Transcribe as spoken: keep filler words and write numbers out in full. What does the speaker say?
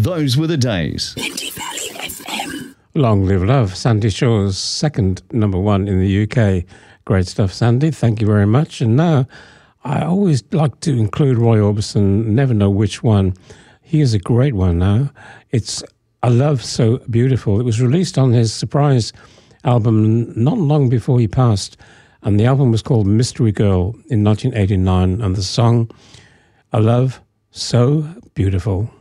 Those were the days. Long Live Love, Sandy Shaw's second number one in the U K. Great stuff, Sandy. Thank you very much. And now, I always like to include Roy Orbison, never know which one. He is a great one now. It's A Love So Beautiful. It was released on his surprise album not long before he passed, and the album was called Mystery Girl in nineteen eighty-nine, and the song A Love So Beautiful.